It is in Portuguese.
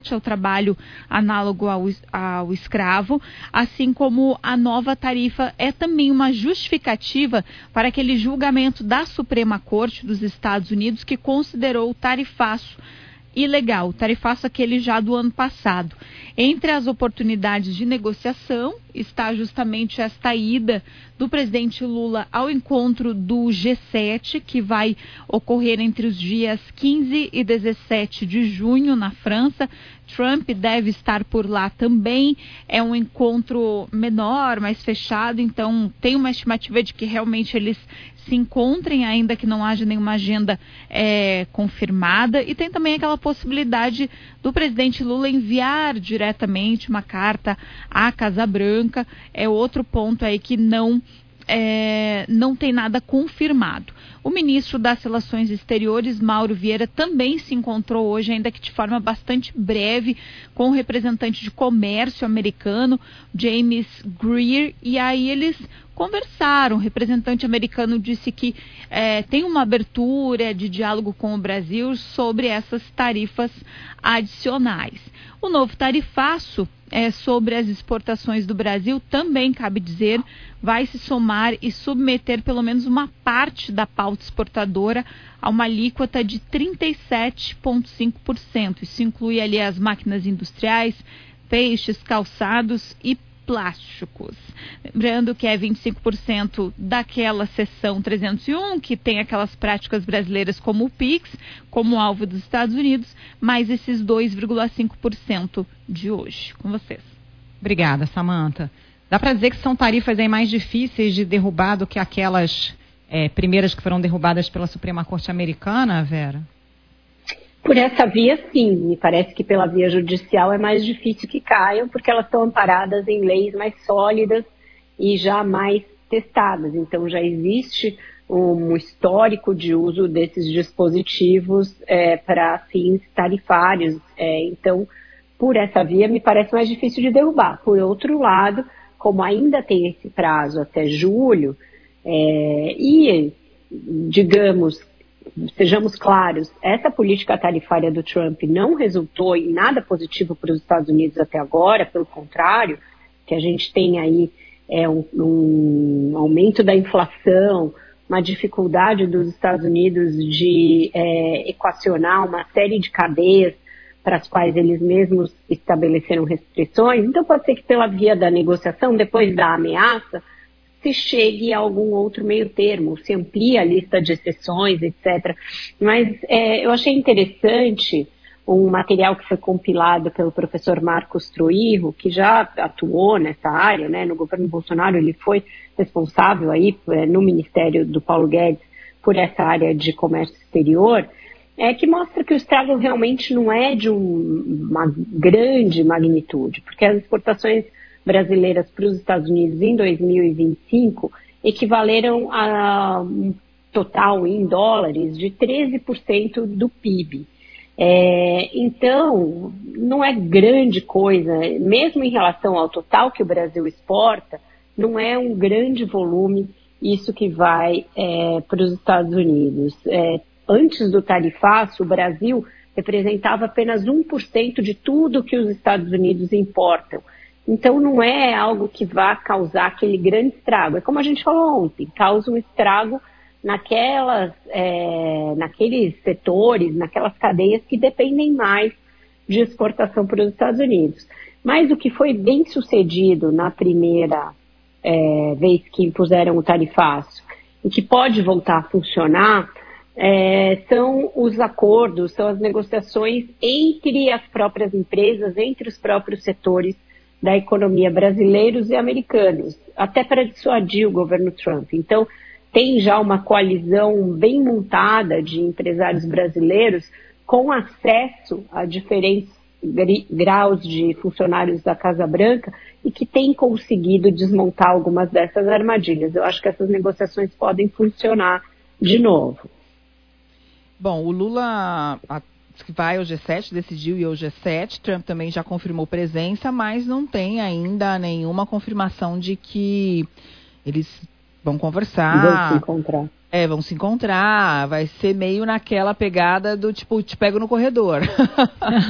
ao trabalho análogo ao escravo, assim como a nova tarifa é também uma justificativa para aquele julgamento da Suprema Corte dos Estados Unidos que considerou o tarifaço ilegal, o tarifaço aquele já do ano passado. Entre as oportunidades de negociação está justamente esta ida do presidente Lula ao encontro do G7, que vai ocorrer entre os dias 15 e 17 de junho na França. Trump deve estar por lá também. É um encontro menor, mais fechado, então tem uma estimativa de que realmente eles se encontrem, ainda que não haja nenhuma agenda confirmada, e tem também aquela possibilidade do presidente Lula enviar diretamente uma carta à Casa Branca. É outro ponto aí que não tem nada confirmado. O ministro das Relações Exteriores, Mauro Vieira, também se encontrou hoje, ainda que de forma bastante breve, com o representante de comércio americano, James Greer, e aí eles conversaram. O representante americano disse que tem uma abertura de diálogo com o Brasil sobre essas tarifas adicionais. O novo tarifaço sobre as exportações do Brasil, também cabe dizer, vai se somar e submeter pelo menos uma parte da pauta exportadora a uma alíquota de 37,5%. Isso inclui ali as máquinas industriais, peixes, calçados e plásticos. Lembrando que é 25% daquela seção 301, que tem aquelas práticas brasileiras como o PIX, como alvo dos Estados Unidos, mais esses 2,5% de hoje. Com vocês. Obrigada, Samantha. Dá para dizer que são tarifas aí mais difíceis de derrubar do que aquelas primeiras que foram derrubadas pela Suprema Corte Americana, Vera? Por essa via, sim. Me parece que pela via judicial é mais difícil que caiam, porque elas estão amparadas em leis mais sólidas e já mais testadas. Então, já existe um histórico de uso desses dispositivos para fins tarifários. Então, por essa via, me parece mais difícil de derrubar. Por outro lado, como ainda tem esse prazo até julho, digamos, sejamos claros, essa política tarifária do Trump não resultou em nada positivo para os Estados Unidos até agora, pelo contrário, que a gente tem aí um aumento da inflação, uma dificuldade dos Estados Unidos de equacionar uma série de cadeias para as quais eles mesmos estabeleceram restrições. Então pode ser que pela via da negociação, depois da ameaça, se chegue a algum outro meio termo, se amplia a lista de exceções, etc. Mas eu achei interessante um material que foi compilado pelo professor Marcos Troirro, que já atuou nessa área, né, no governo Bolsonaro. Ele foi responsável aí no Ministério do Paulo Guedes por essa área de comércio exterior, que mostra que o estrago realmente não é de uma grande magnitude, porque as exportações brasileiras para os Estados Unidos em 2025 equivaleram a um total em dólares de 13% do PIB. Então, não é grande coisa, mesmo em relação ao total que o Brasil exporta, não é um grande volume isso que vai para os Estados Unidos. Antes do tarifaço, o Brasil representava apenas 1% de tudo que os Estados Unidos importam. Então, não é algo que vá causar aquele grande estrago. É como a gente falou ontem, causa um estrago naqueles setores, naquelas cadeias que dependem mais de exportação para os Estados Unidos. Mas o que foi bem sucedido na primeira vez que impuseram o tarifaço e que pode voltar a funcionar são os acordos, são as negociações entre as próprias empresas, entre os próprios setores da economia brasileiros e americanos, até para dissuadir o governo Trump. Então, tem já uma coalizão bem montada de empresários brasileiros com acesso a diferentes graus de funcionários da Casa Branca e que tem conseguido desmontar algumas dessas armadilhas. Eu acho que essas negociações podem funcionar de novo. Bom, o Lula vai ao G7, decidiu ir ao G7, Trump também já confirmou presença, mas não tem ainda nenhuma confirmação de que eles vão conversar. Vão se encontrar. Vão se encontrar, vai ser meio naquela pegada do tipo, te pego no corredor.